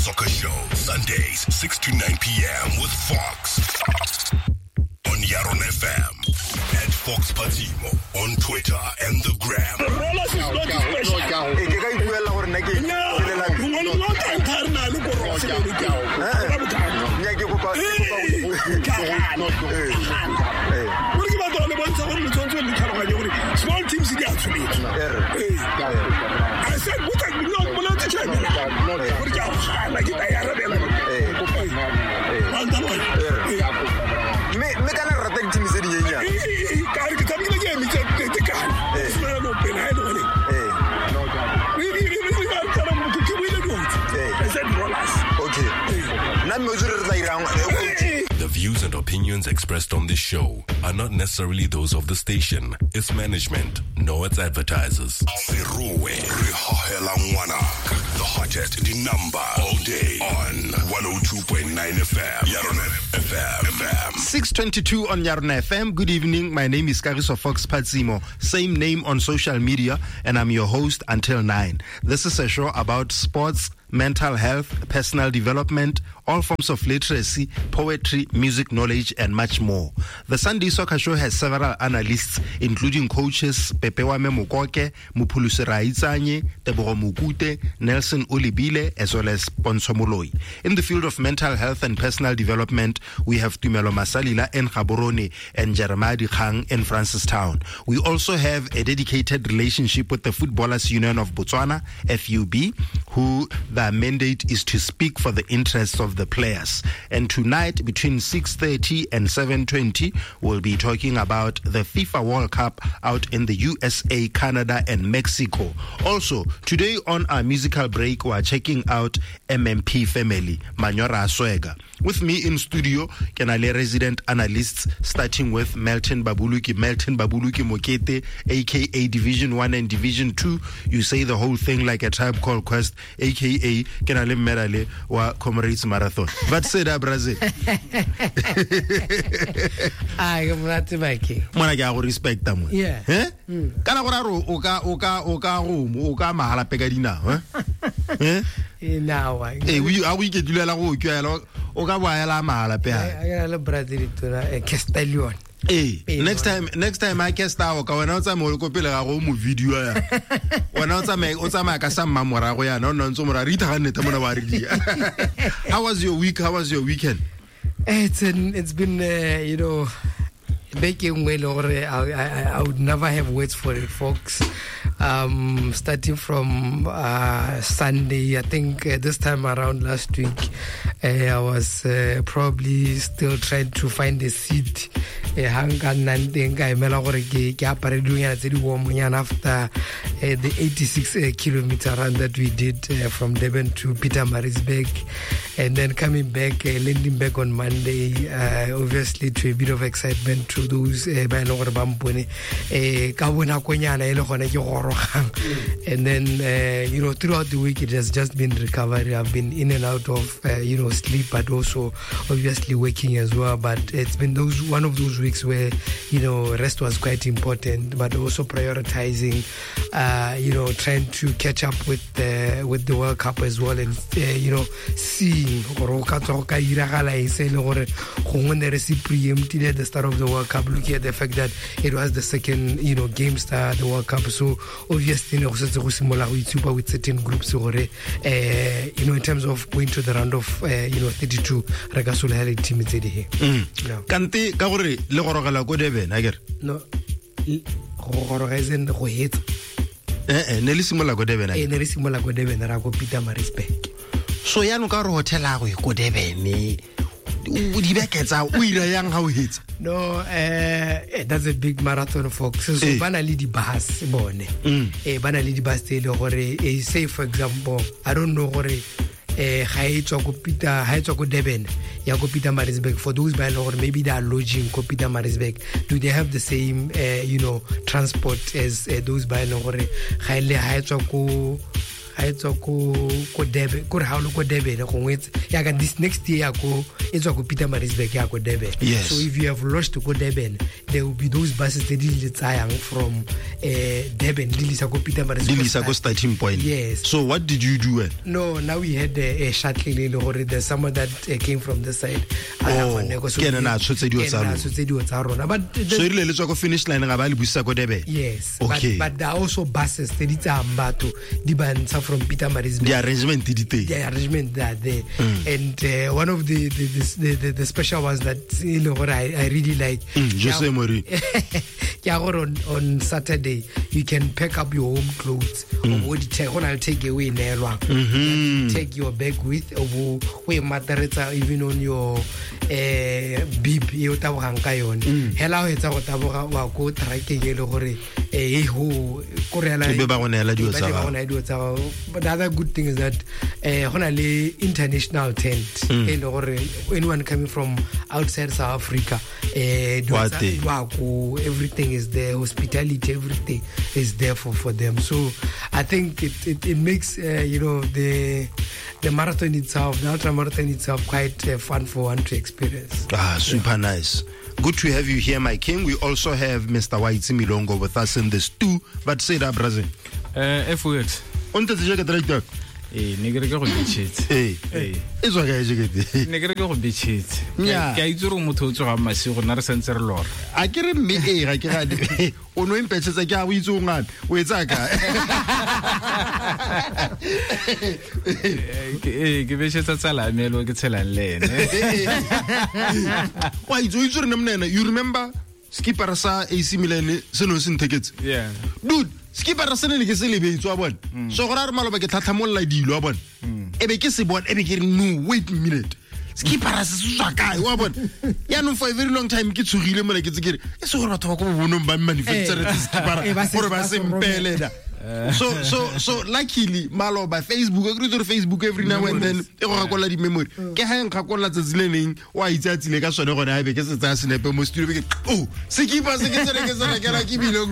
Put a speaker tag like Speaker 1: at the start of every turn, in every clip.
Speaker 1: Soccer Show, Sundays, 6 to 9 p.m. with Fox. On Yaron FM. At Fox Patimo. On Twitter and the Gram.
Speaker 2: Small teams in the actually. I said, what I do not want to check.
Speaker 1: The views and opinions expressed on this show are not necessarily those of the station, its management, nor its advertisers. The hottest the number all day on 102.9 FM. Yaron FM.
Speaker 3: 6:22 on Yaron FM. Good evening. My name is Kagiso Fox Patsimo. Same name on social media, and I'm your host until 9. This is a show about sports, mental health, personal development, all forms of literacy, poetry, music knowledge, and much more. The Sunday Soccer Show has several analysts, including coaches Pepewame Mukoke, Mupuluse Raitsanye, Tebogo Mukute, Nelson Ulibile, as well as Ponso Moloi. In the field of mental health and personal development, we have Tumelo Masalila and Gaborone and Jeremiah Kang in Francistown. We also have a dedicated relationship with the Footballers Union of Botswana, FUB, who their mandate is to speak for the interests of the players. And tonight, between 6:30 and 7:20, we'll be talking about the FIFA World Cup out in the USA, Canada, and Mexico. Also, today on our musical break, we're checking out MMP Family, Manyora Aswega. With me in studio, Kenale resident analysts, starting with Melton Babuluki Mokete, aka Division 1 and Division 2. You say the whole thing like a Tribe Called Quest, aka Kenale Merale wa Comrades Marathon. But say that, Brazil.
Speaker 4: I'm not to make it.
Speaker 3: Managa respect them.
Speaker 4: Yeah.
Speaker 3: Eh? Kana goraro oka mahala pegadina, eh?
Speaker 4: Now,
Speaker 3: we get dula la go kyalo oka wa la mahala pe.
Speaker 4: I got Brazil to Castellon.
Speaker 3: Next time I can start ka wena tsa mo go pele ga go mo video ya wena tsa ma ka sa mamora go ya no ntse mo ra rita ga neta mona ba re How was your week? How was your weekend?
Speaker 4: It's been baking well, or I would never have words for it, folks. Starting from Sunday, I think this time around last week, I was probably still trying to find a seat. After the 86 kilometer run that we did from Durban to Pietermaritzburg, and then coming back, landing back on Monday, obviously to a bit of excitement to those and then throughout the week it has just been recovery. I've been in and out of sleep, but also obviously working as well. But it's been one of those weeks where rest was quite important, but also prioritizing trying to catch up with the World Cup as well, and seeing at the start of the World Cup, looking at the fact that it was the second game start the World Cup, so obviously with certain groups in terms of going to the round of 32 Ragasul team is here.
Speaker 3: Kante ka gore le gorogela go Durban I get
Speaker 4: no gorogela is in go hit
Speaker 3: ne le simola go Durban
Speaker 4: ne le simola go Durban ra go Pietermaritzburg.
Speaker 3: So ya no ka re hotel a go Durban o di beketsa o ira yang ha o hits.
Speaker 4: No, that's a big marathon, folks. So banally the bus bone banally the bus tell gore say for example I don't know gore ga go Durban ya go Pietermaritzburg. For those by or maybe they are lodging go Pietermaritzburg, do they have the same transport as those by gore ga go ga etswa ko Durban ko re ha lo ko Durban go ngwetse ya ka this next year go etswa go Pietermaritzburg ya go Durban.
Speaker 3: Yes.
Speaker 4: So if you have lost to go Durban, there will be those buses that di tsayang from Durban di lisa go Pietermaritzburg,
Speaker 3: di lisa go starting point.
Speaker 4: Yes.
Speaker 3: So what did you do?
Speaker 4: No, now we had a shuttle or there's someone that came from the side.
Speaker 3: But so you let go finish line ga ba le busa go Durban.
Speaker 4: Yes.
Speaker 3: Okay.
Speaker 4: But there are also buses that it's ambato di bantsha from Pietermaritzburg.
Speaker 3: The arrangement did it.
Speaker 4: The arrangement they are there. And one of the special ones that I really like.
Speaker 3: Jose Mori.
Speaker 4: On Saturday you can pack up your home clothes. I'll take away take your bag with even on your bib hela o etsa go taboga wa go tracking le gore ho ko reala
Speaker 3: be ba gona la dio tsa
Speaker 4: but the other good thing is that hona le international tent le gore anyone coming from outside South Africa everything is there, hospitality, everything is there for them. So I think it makes the marathon itself, the ultra marathon itself, quite fun for one to experience.
Speaker 3: Super nice. Good to have you here, my king. We also have Mr. Waitsi Milongo with us in this too. But say that, brother.
Speaker 5: FWX.
Speaker 3: On te dire que
Speaker 5: negere go bitchetse
Speaker 3: e tswa ga jekete
Speaker 5: negere go bitchetse ke a itse re motho o tsoga masi go na re sentse re lora
Speaker 3: a ke re mme ga ke ga o no impetsetsa ke a go itse o ngana o etsa ka
Speaker 5: ke betsetsa tsala melo ke tshelang le ene
Speaker 3: wa itse o itse re nemnena. You remember skipper sa AC Milan se no se ntheketse?
Speaker 5: Yeah,
Speaker 3: dude, skipper sa ne ke se lebetse wa bona so gora re maloba ke tlhatlhamolla dilo wa bona ebe ke se bona ebe ke re no wait a minute skipper se tswa kae wa bona ya no for a very long time ke tsogile mo le ke tsekere e se gore batho ba go bonong ba manufacturer skipper gore ba se mpele da. So luckily maloba Facebook agree to Facebook every now and then e go gakolla di memory ke ha en gakolla tsetsileng wa itsatsile ka sone gone ha be ke se tsaya senepe mo studio ke skipper se ke tsena ke ra ke bilong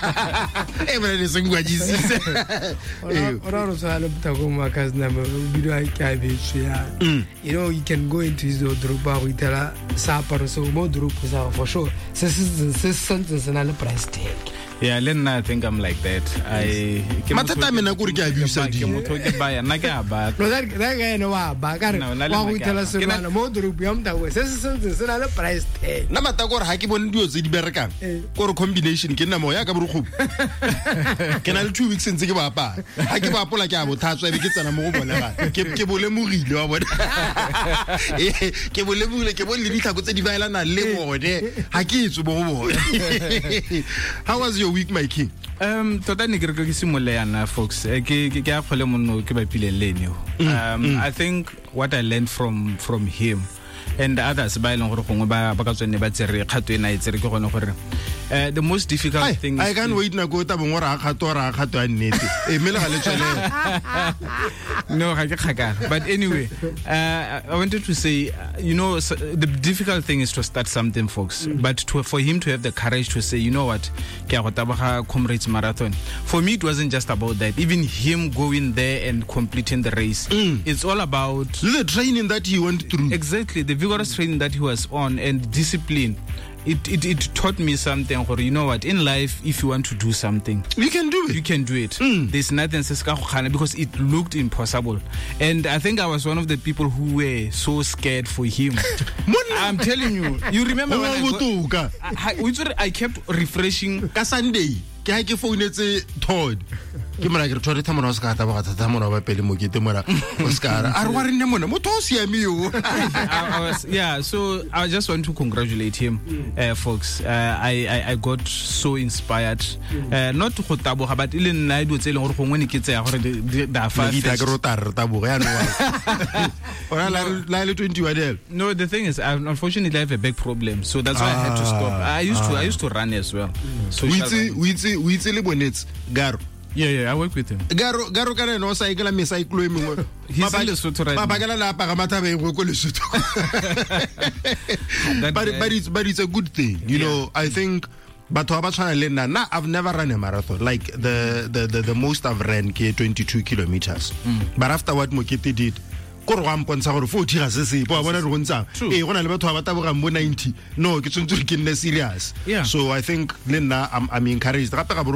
Speaker 3: e bana le sengwa jisise
Speaker 4: ora ro sa le butako ma kazna mo bido ai ka be ya you can go into his drupa go itela sa paro so mo drupa sa for sure se sentence na le price tag.
Speaker 5: Yeah, I think I'm like that.
Speaker 3: Matata mena go re ke abuse di.
Speaker 5: Motho ke baya na ke aba.
Speaker 4: No that guy no wa ba ka re wa go itela serwana mo drupa ya mtago se sentence na le price tag.
Speaker 3: Na mata go re ha ke bone dio tse di berekang go re combination ke nna mo ya ka borukgu ke na le 2 weeks ntse ke ba apa ha ke ba apola ke a bothatswa be ke tsana mo go bona ke bole mogile wa bona ke bole mogile ke bole ditlhako tse di baelana le bone ha ke itse bo go bona. How was your week, my king?
Speaker 5: Tota ne ke re ke simoleyana folks ke a khole monno ke ba pile lenyo. I think what I learned from him and others ba ileng gore gongwe ba ka tsone ba tsere kgato ena e tsere ke gone gore the most difficult thing
Speaker 3: I can't wait na go ta bongora kgato ra kgato a nnete e mele ga le tswele
Speaker 5: no ga ke khaka. But anyway I wanted to say so the difficult thing is to start something, folks, but for him to have the courage to say, you know what, ke a go tabaga Comrades Marathon, for me it wasn't just about that. Even him going there and completing the race, it's all about
Speaker 3: the training that he went through.
Speaker 5: Exactly, the vigorous training that he was on and discipline. It taught me something, or you know what, in life, if you want to do something,
Speaker 3: you can do it.
Speaker 5: You can do it. There's nothing because it looked impossible. And I think I was one of the people who were so scared for him. I'm telling you. You remember when I kept refreshing.
Speaker 3: Sunday, ke founetse Todd. Ke mara ke tsore thamona ska ta ba thamona ba pele mo ke temora Oscar a re wa re nne mona motho o siame yo.
Speaker 5: So I just want to congratulate him, folks. I got so inspired, not to go taboga but ile nna dio tse le gore gongwe ne ke tseya gore da fa
Speaker 3: ke go taboga ya no ora la le 21.
Speaker 5: No, the thing is unfortunately I have a big problem, so that's why I had to stop. I used to run as well. So
Speaker 3: we itse le bonetse Garo.
Speaker 5: Yeah, I work with him.
Speaker 3: Garo kana no cycle me cycle e mengwe.
Speaker 5: He's in Lesotho right now.
Speaker 3: Ba bakela la pa ga matha ba go Lesotho. But it's a good thing. You know, I think But I've never run a marathon. Like the most I've ran 22 kilometers. But after what Mokete did, no, serious.
Speaker 5: Yeah.
Speaker 3: So I think I'm encouraged.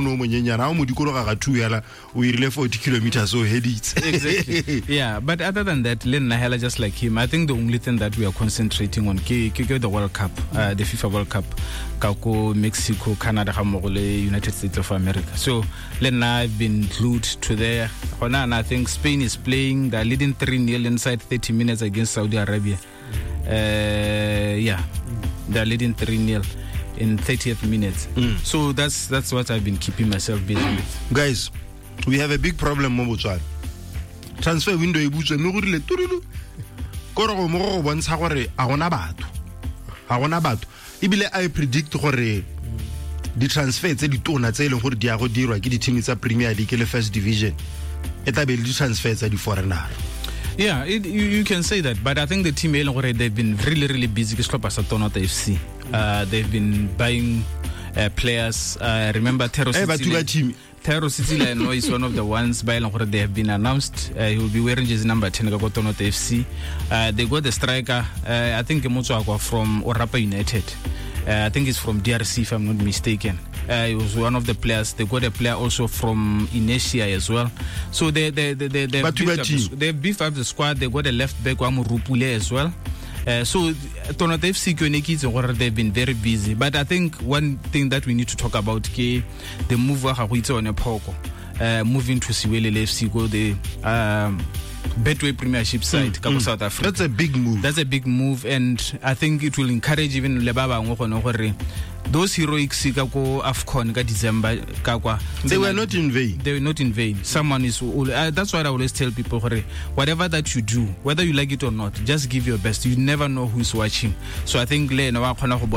Speaker 3: We 40 kilometers so
Speaker 5: exactly. Yeah, but other than that, Len Nahela, just like him, I think the only thing that we are concentrating on the World Cup, the FIFA World Cup, Kako, Mexico, Canada, United States of America. So Len I've been glued to there. And I think Spain is playing. They're leading 3-0 inside 30 minutes against Saudi Arabia. Yeah, they're leading 3-0 in 30th minutes. So that's what I've been keeping myself busy with.
Speaker 3: Guys, we have a big problem mo Botswana. Transfer window e butswe mme go rile turulu. Koro mo go bontsha gore a gona batho. Ibile I predict gore di transfer tse di tona tse leng gore di a go dirwa ke di team tsa Premier League le First Division. Eta be di transfer tsa di foreigner.
Speaker 5: Yeah, you can say that, but I think the team they've been really busy. FC. They've been buying players. Remember Terro City. Terro City is one of the ones by they have been announced. He will be wearing jersey number 10 FC. They got the striker. I think Motswakwa from Orapa United. I think he's from DRC if I'm not mistaken. He was one of the players. They got a player also from Inesia as well. So they beefed up the squad. They got a left back Rupule as well. So Toronto FC they've been very busy. But I think one thing that we need to talk about the move on a Poko, moving to Siwele FC, go the Betway Premiership side, South Africa.
Speaker 3: That's a big move.
Speaker 5: That's a big move, and I think it will encourage even Lebaba Ngoko. Those heroics go AFCON December.
Speaker 3: They were not in vain.
Speaker 5: They were not in vain. Someone is. That's why I always tell people, whatever that you do, whether you like it or not, just give your best. You never know who's watching. So I think now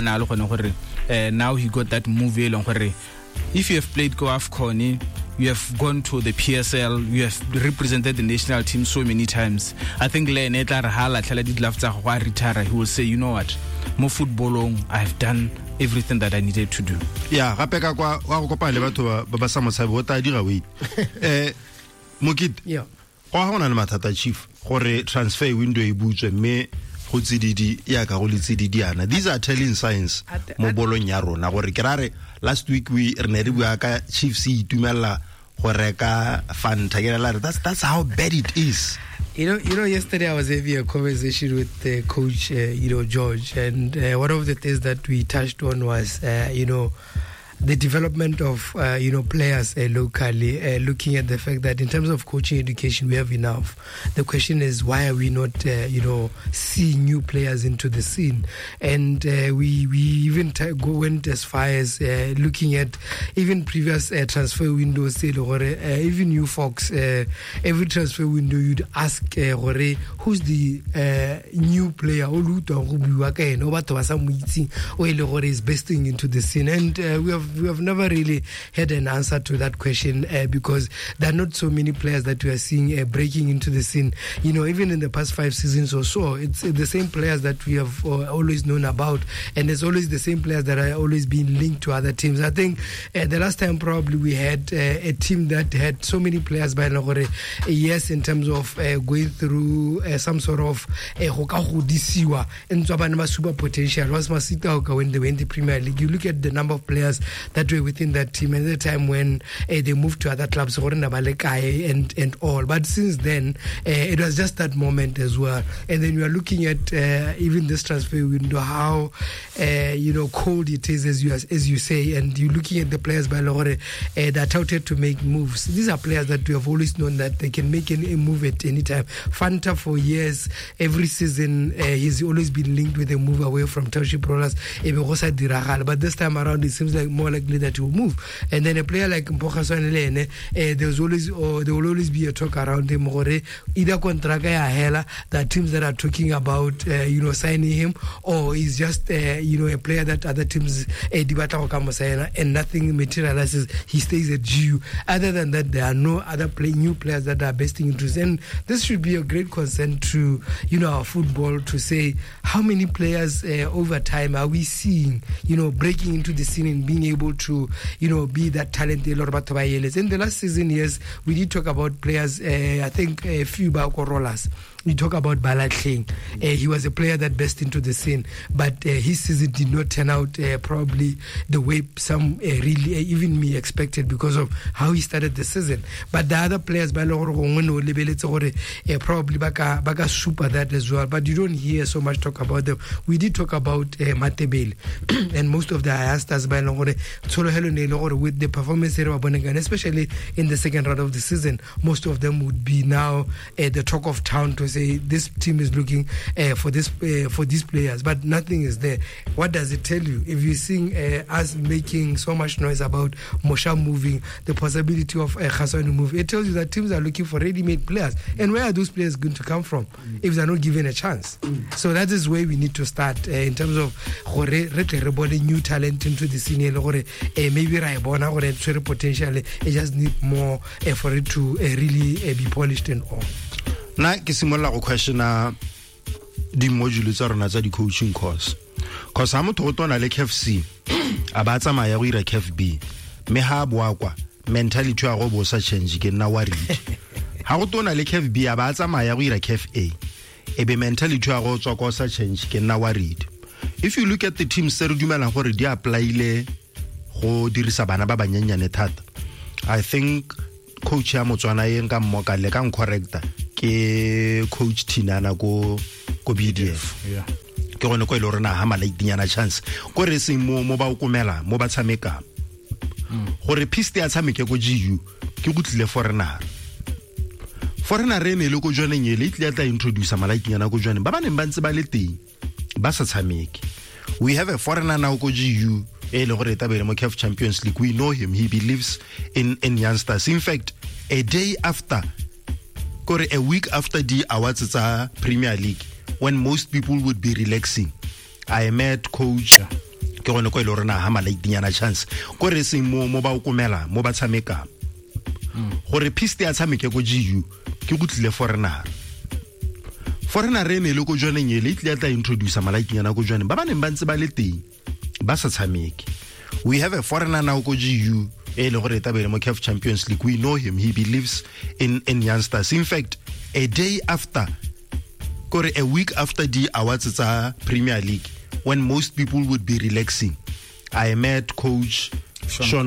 Speaker 5: he got that movie. If you have played AFCON, you have gone to the PSL, you have represented the national team so many times. I think he will say, you know what, more football, I have done everything that I needed to do.
Speaker 3: Yeah, Mokit.
Speaker 4: Yeah.
Speaker 3: Chief, transfer window these are telling signs. Last week we Chief C Tumela that's how bad it is.
Speaker 4: You know, yesterday I was having a conversation with Coach, George, and one of the things that we touched on was, the development of, players locally, looking at the fact that in terms of coaching education, we have enough. The question is, why are we not, seeing new players into the scene? And we even went as far as looking at even previous transfer windows, even you folks, every transfer window, you'd ask, who's the new player who is besting into the scene? And we have never really had an answer to that question because there are not so many players that we are seeing breaking into the scene. Even in the past 5 seasons or so, it's the same players that we have always known about, and there's always the same players that are always being linked to other teams. I think the last time probably we had a team that had so many players by yes, in terms of going through some sort of super potential was Masita when they were in the Premier League. You look at the number of players that were within that team at the time when they moved to other clubs and all. But since then, it was just that moment as well. And then we are looking at even this transfer window, how cold it is, as you say, and you're looking at the players by Lahore that are touted to make moves. These are players that we have always known that they can make a move at any time. Fanta for years, every season, he's always been linked with a move away from Township Rollers. But this time around, it seems like more likely that he will move. And then a player like Mpoka Swanelene, there will always be a talk around him. Either Kontraka or Hela, there are teams that are talking about signing him, or he's just a player that other teams and nothing materializes. He stays at GU. Other than that, there are no other new players that are besting interest. And this should be a great concern to our football, to say how many players over time are we seeing breaking into the scene and being able able to, be that talent. In the last season, yes, we did talk about players. I think a few rollers. We talk about Balatleng. He was a player that burst into the scene, but his season did not turn out probably the way some really, even me, expected because of how he started the season. But the other players, probably baka super that as well. But you don't hear so much talk about them. We did talk about Matebele and most of the Ayastas with the performance, especially in the second round of the season. Most of them would be now the talk of town to say this team is looking for these players, but nothing is there. What does it tell you? If you're seeing us making so much noise about Mosha moving, the possibility of Khaswani move, it tells you that teams are looking for ready-made players. And where are those players going to come from if they're not given a chance? So that is where we need to start in terms of new talent into the scene. Maybe Raibona or potential. It just need more for it to really be polished and all.
Speaker 3: Na ke simolla go questiona di module tsa rona tsa di coaching course cause ha motho go tona le KFC a ba tsamaya go ira KFB me ha boa kwa mentality ya go bo sa change ke nna worried ha go tona le KFB a ba tsamaya go ira KFA e be mentality ya go tswa go sa change ke nna worried. If you look at the teams tse re dumela gore di applyile go dirisa bana ba banyenyane thata, I think coach ya Motswana ye nka mmoka le ka correcta ke coach Tinana go BDF.
Speaker 5: Yeah.
Speaker 3: Ke gone go ile rena ha malaitinyana chance go re seng mo ba okomela mo ba tshameka gore piste ya tshameke go GU ke go tlile foreigner re ne le go jwaneng ile itle tla introduce malaitinyana go jwaneng ba ba neng ba ntse ba le teng ba sa tshameke. We have a foreigner now go GU le gore tabele mo CAF Champions League. We know him, he believes in youngsters. In fact, a week after the awards at Premier League, when most people would be relaxing, I met coach ke gone go ile rena ha malaitinyana chance go re seng mo ba okomela mo ba tshameka gore piste ya tshameke go GU ke go tlile foreigner re ne le go jwaneng ile itle tla introduce malaitinyana go jwaneng ba ba neng ba ntse ba le teng ba sa tshameke. We have a foreigner now go GU le gore tabele mo CAF Champions League. We know him, he believes in youngsters. In fact, a week after the awards at Premier League, when most people would be relaxing, I met coach Sean